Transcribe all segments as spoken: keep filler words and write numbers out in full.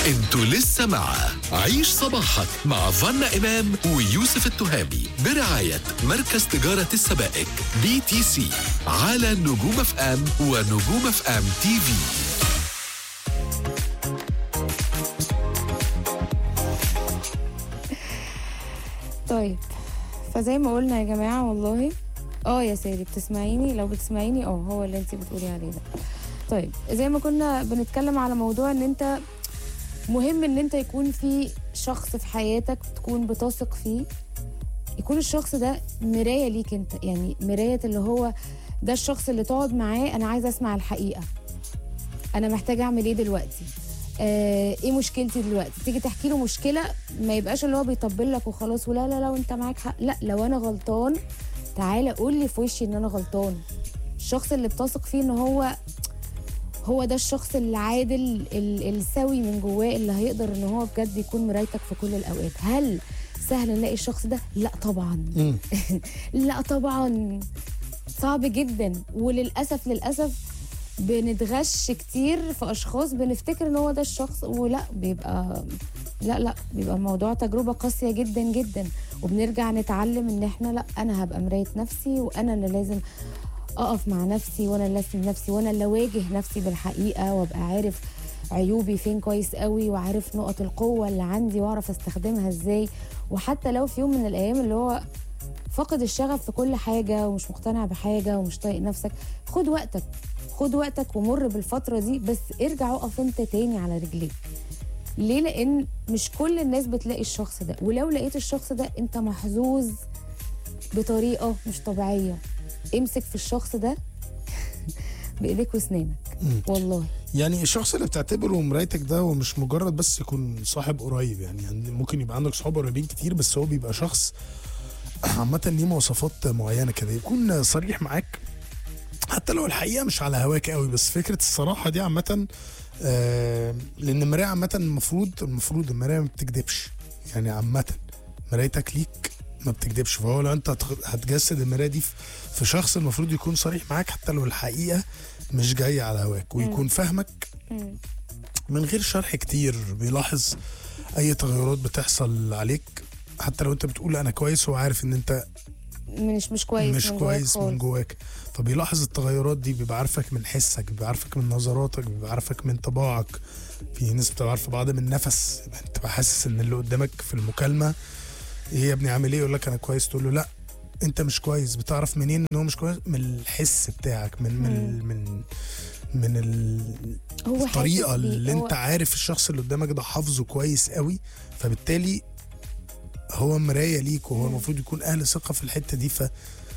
انتوا لسه مع عيش صباحك مع فانا إمام ويوسف التهامي برعاية مركز تجارة السبائك بي تي سي على نجوم اف ام ونجوم اف ام تي في. طيب، فزي ما قلنا يا جماعة والله اه يا ساري بتسمعيني؟ لو بتسمعيني اه هو اللي انتي بتقولي عليه ده. طيب، زي ما كنا بنتكلم على موضوع ان انت مهم ان انت يكون في شخص في حياتك تكون بتثق فيه، يكون الشخص ده مراية ليك انت، يعني مراية اللي هو ده الشخص اللي تقعد معاه انا عايزة اسمع الحقيقة، انا محتاجة اعمل ايه دلوقتي، آه ايه مشكلتي دلوقتي، تيجي تحكي له مشكلة ما يبقاش اللي هو بيطبل لك وخلاص ولا لا لا وانت معاك حق، لا لو انا غلطان تعالى قول لي في وشي ان انا غلطان. الشخص اللي بتثق فيه ان هو هو ده الشخص العادل السوي من جواه اللي هيقدر ان هو بجد يكون مرايتك في كل الاوقات. هل سهل نلاقي الشخص ده؟ لا طبعا. لا طبعا، صعب جدا، وللاسف للاسف بنتغش كتير في اشخاص بنفتكر ان هو ده الشخص، ولا بيبقى لا لا بيبقى الموضوع تجربه قاسيه جدا جدا، وبنرجع نتعلم ان احنا لا انا هبقى مرايه نفسي، وانا اللي لازم اقف مع نفسي، وانا اللي اسند نفسي، وانا اللي اواجه نفسي بالحقيقه، وابقى عارف عيوبي فين كويس قوي، وعارف نقط القوه اللي عندي واعرف استخدمها ازاي. وحتى لو في يوم من الايام اللي هو فقد الشغف في كل حاجه ومش مقتنع بحاجه ومش طايق نفسك، خد وقتك خد وقتك ومر بالفتره دي، بس ارجع اقف انت تاني على رجليك. ليه؟ لان مش كل الناس بتلاقي الشخص ده، ولو لقيت الشخص ده انت محظوظ بطريقه مش طبيعيه. امسك في الشخص ده بايديك واسنانك والله. يعني الشخص اللي بتعتبره مرايتك ده هو مش مجرد بس يكون صاحب قريب، يعني, يعني ممكن يبقى عندك صحاب قريبين كتير، بس هو بيبقى شخص عامة ليه مواصفات معينة كده، يكون صريح معاك حتى لو الحقيقة مش على هواك قوي، بس فكرة الصراحة دي عامة آه لأن المراية عامة المفروض المفروض المراية ما بتكدبش، يعني عامة مرايتك ليك ما بتكدبش، فهو لو انت هتجسد المرايه دي في شخص المفروض يكون صريح معاك حتى لو الحقيقه مش جايه على هواك، ويكون فاهمك من غير شرح كتير، بيلاحظ اي تغيرات بتحصل عليك حتى لو انت بتقول انا كويس، هو عارف ان انت مش مش كويس مش من كويس جواك من جواك، فبيلاحظ التغيرات دي، بيبقى عارفك من حسك، بيبقى عارفك من نظراتك، بيبقى عارفك من طباعك. في ناس بتبقى عارفه بعض من نفس، انت حاسس ان اللي قدامك في المكالمه ايه يا ابني عامل ايه، يقول لك انا كويس، تقول له لا انت مش كويس. بتعرف منين ان هو مش كويس؟ من الحس بتاعك، من من من من ال... الطريقه اللي انت عارف الشخص اللي قدامك ده حافظه كويس قوي، فبالتالي هو مرايه ليك، وهو المفروض يكون اهل ثقه في الحته دي، ف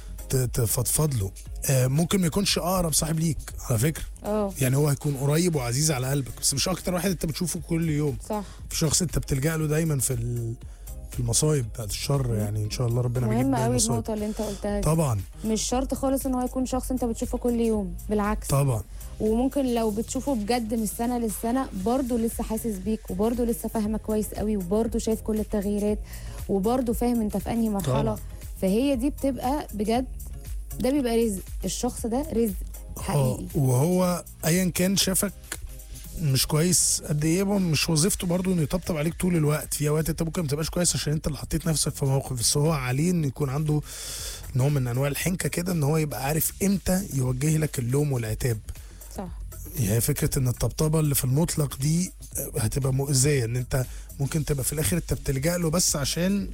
تفضفض له. آه ممكن ما يكونش اقرب صاحب ليك على فكره، اه يعني هو هيكون قريب وعزيز على قلبك، بس مش اكتر واحد انت بتشوفه كل يوم. صح، في شخص انت بتلجأ له دايما في ال... في المصايب بتاعت الشر، يعني ان شاء الله ربنا بيجيب مهم بينا قوي المصايب. النقطه اللي انت قلتها دي. طبعا مش شرط خالص ان هو يكون شخص انت بتشوفه كل يوم، بالعكس طبعا، وممكن لو بتشوفه بجد من السنه للسنه برضه لسه حاسس بيك، وبرضه لسه فاهمك كويس قوي، وبرضه شايف كل التغييرات، وبرضه فاهم انت في انهي مرحله طبعا. فهي دي بتبقى بجد، ده بيبقى رزق، الشخص ده رزق حقيقي. وهو ايا كان شافك مش كويس قد ايه، مش وظيفته برضو انه يطبطب عليك طول الوقت. في اوقات انت ممكن ما تبقاش كويس عشان انت اللي حطيت نفسك في موقف، بس هو عليه انه يكون عنده نوع من انواع الحنكه كده، ان هو يبقى عارف امتى يوجه لك اللوم والعتاب. صح، هي فكره ان الطبطبه اللي في المطلق دي هتبقى مؤذيه، ان انت ممكن تبقى في الاخر انت بتلجأ له بس عشان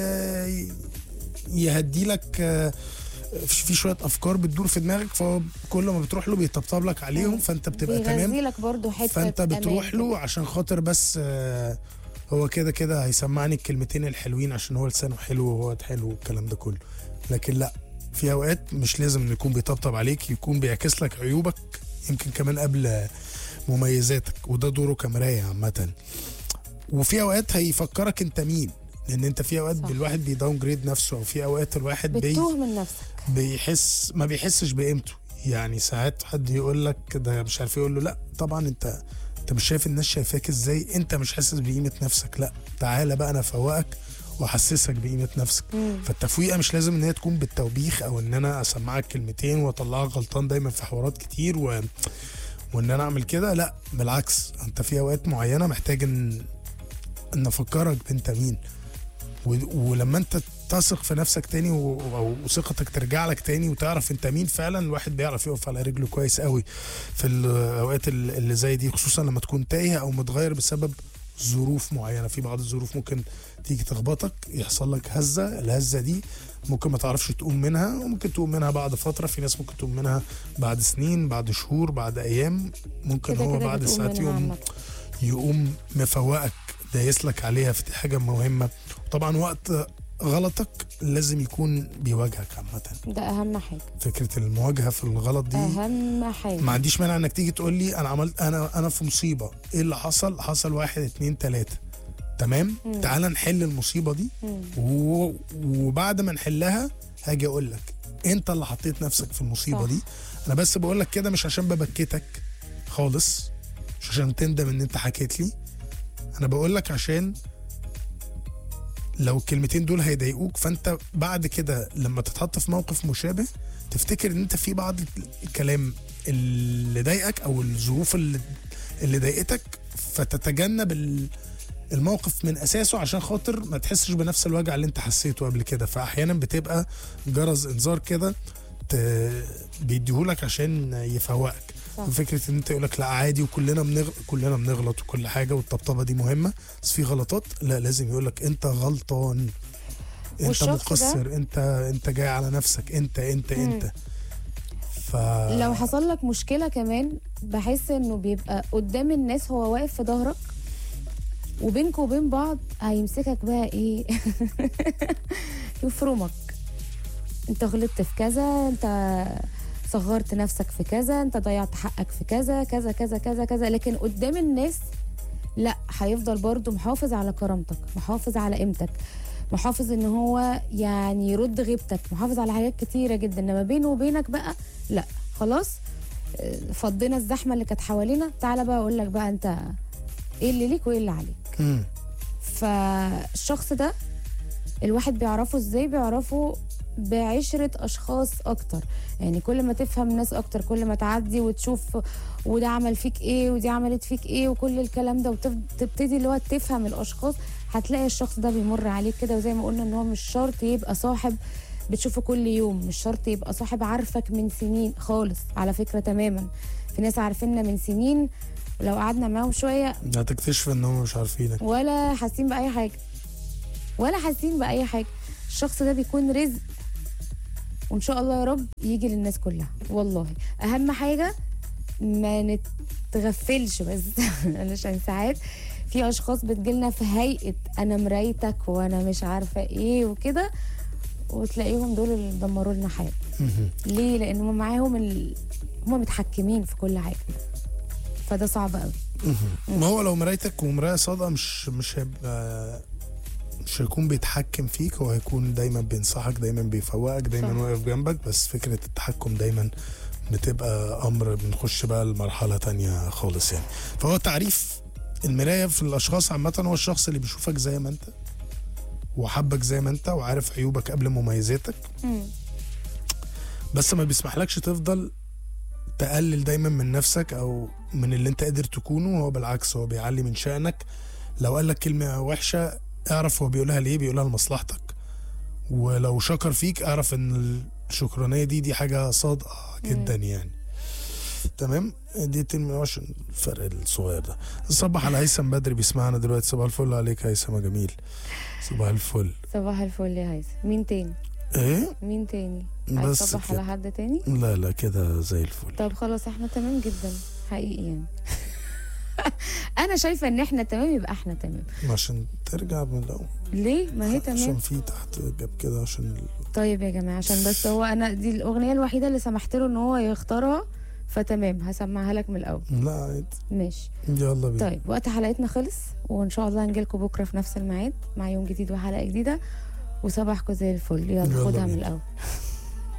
يهدي لك في شويه افكار بتدور في دماغك، فكل ما بتروح له بيطبطب لك عليهم، فانت بتبقى تمام، لك برضو حته، فانت بتروح له عشان خاطر بس هو كده كده هيسمعني الكلمتين الحلوين عشان هو لسانه حلو وهو حلو والكلام ده كله. لكن لا، في اوقات مش لازم يكون بيطبطب عليك، يكون بيعكس لك عيوبك يمكن كمان قبل مميزاتك، وده دوره كمرايه عامه. وفي اوقات هيفكرك انت مين، لان انت في اوقات الواحد بيداون جريد نفسه، او في اوقات الواحد بتوه من نفسك، بيحس ما بيحسش بقيمته. يعني ساعات حد يقول لك ده مش عارف، يقول له لا طبعا انت انت مش شايف الناس شايفاك ازاي، انت مش حاسس بقيمه نفسك، لا تعالى بقى انا افوقك واحسسك بقيمه نفسك. مم. فالتفويقه مش لازم ان هي تكون بالتوبيخ، او ان انا اسمعك كلمتين واطلعك غلطان دايما في حوارات كتير و... وان انا اعمل كده، لا بالعكس، انت في اوقات معينه محتاج ان ان افكرك بانت مين. و- ولما انت تثق في نفسك تاني و- او ثقتك ترجع لك تاني وتعرف انت مين فعلا، الواحد بيعرف يقف على رجله كويس قوي في الاوقات ال- اللي زي دي، خصوصا لما تكون تايه او متغير بسبب ظروف معينه. في بعض الظروف ممكن تيجي تخبطك، يحصل لك هزه، الهزه دي ممكن ما تعرفش تقوم منها، وممكن تقوم منها بعد فتره، في ناس ممكن تقوم منها بعد سنين، بعد شهور، بعد ايام، ممكن كده هو كده بعد بتقوم ساعات منها يقوم عامة. يقوم مفوقك، دايس لك عليها في دي حاجه مهمه. طبعا وقت غلطك لازم يكون بيواجهك عامه. ده اهم حاجه، فكره المواجهه في الغلط دي اهم حاجه. ما عنديش مانع انك تيجي تقول لي انا عملت، انا انا في مصيبه، ايه اللي حصل؟ حصل واحد اتنين تلاته، تمام، مم. تعال نحل المصيبه دي، مم. و... وبعد ما نحلها هاجي اقول لك انت اللي حطيت نفسك في المصيبه صح. دي. انا بس بقول لك كده مش عشان ببكتك خالص، مش عشان تندم ان انت حكيت لي، انا بقول لك عشان لو الكلمتين دول هيضايقوك، فانت بعد كده لما تتحط في موقف مشابه تفتكر ان انت في بعض الكلام اللي ضايقك او الظروف اللي اللي ضايقتك، فتتجنب ال- الموقف من اساسه عشان خاطر ما تحسش بنفس الوجع اللي انت حسيته قبل كده. فاحيانا بتبقى جرس انذار كده ت- بيديهولك عشان يفوقك. صح. فكره ان انت يقولك لا عادي وكلنا بنغلط، كلنا بنغلط وكل حاجه، والطبطبه دي مهمه، بس في غلطات لا لازم يقولك انت غلطان، انت والشخص ده- مقصر، انت انت جاي على نفسك، انت انت مم. انت ف لو حصل لك مشكله كمان بحس انه بيبقى قدام الناس هو واقف في ظهرك، وبينك وبين بعض هيمسكك بقى ايه يفرمك. انت غلطت في كذا، انت صغرت نفسك في كذا، انت ضيعت حقك في كذا كذا كذا كذا كذا، لكن قدام الناس لا، هيفضل برضو محافظ على كرامتك، محافظ على قيمتك، محافظ ان هو يعني يرد غيبتك، محافظ على حاجات كتيره جدا. انما بينه وبينك بقى لا، خلاص اه، فضينا الزحمه اللي كانت حوالينا، تعالى بقى اقول لك بقى انت ايه اللي ليك وايه اللي عليك. مم. فالشخص ده الواحد بيعرفه ازاي؟ بيعرفه بعشرة أشخاص أكتر. يعني كل ما تفهم الناس أكتر، كل ما تعدي وتشوف وده عمل فيك إيه ودي عملت فيك إيه وكل الكلام ده، وتبتدي اللي هو تفهم الأشخاص، هتلاقي الشخص ده بيمر عليك كده. وزي ما قلنا إن هو مش شرط يبقى صاحب بتشوفه كل يوم، مش شرط يبقى صاحب عارفك من سنين خالص، على فكرة تماما. في ناس عارفيننا من سنين لو قعدنا معاهم شوية هتكتشف ان هم مش عارفينك. ولا حاسين بأي حاجة، ولا حاسين بأي حاجة. الشخص ده بيكون رزق، وإن شاء الله يا رب يجي للناس كلها. والله أهم حاجة ما نتغفلش بس علشان ساعات في أشخاص بتجيلنا في هيئة أنا مرايتك وأنا مش عارفة إيه وكده، وتلاقيهم دول اللي دمروا لنا حياتنا. مهم. ليه؟ لأن هم معاهم ال... هم متحكمين في كل حاجة، فده صعب قوي. مهم. ما هو لو مرايتك ومراية صادقة مش مش هيبقى مش هيكون بيتحكم فيك، هو هيكون دايما بينصحك، دايما بيفوقك، دايما صح. واقف جنبك. بس فكرة التحكم دايما بتبقى أمر بنخش بقى لمرحلة تانية خالص يعني. فهو تعريف المراية في الأشخاص عامة هو الشخص اللي بيشوفك زي ما أنت، وحبك زي ما أنت، وعارف عيوبك قبل مميزاتك، مم. بس ما بيسمحلكش تفضل تقلل دايما من نفسك او من اللي انت قادر تكونه. هو بالعكس هو بيعلي من شأنك. لو قال لك كلمة وحشة اعرف هو بيقولها ليه، بيقولها لمصلحتك. ولو شكر فيك اعرف ان الشكرانية دي دي حاجة صادقة جدا يعني. تمام، دي تم عشان الفرق الصغير ده. نصبح على هيثم بدري بيسمعنا دلوقتي. صباح الفل عليك هيثم يا جميل. صباح الفل. صباح الفل يا هيثم. مين تاني؟ ايه مين تاني؟ بس عايز تصبح كده. على حد تاني؟ لا لا كده زي الفل. طب خلاص احنا تمام جدا حقيقي يعني. انا شايفه ان احنا تمام، يبقى احنا تمام. عشان ترجع من الاول. ليه؟ ما هي عشان تمام. في تحت جاب كده عشان ال... طيب يا جماعه، عشان بس هو انا دي الاغنيه الوحيده اللي سمحت له ان هو يختارها، فتمام هسمعها لك من الاول. لا عادي. ماشي. يلا بينا. طيب وقت حلقتنا خلص، وان شاء الله هنجيلكم بكره في نفس الميعاد مع يوم جديد وحلقه جديده، وصباحكم زي الفل. يلا يلا خدها من بينا. الاول.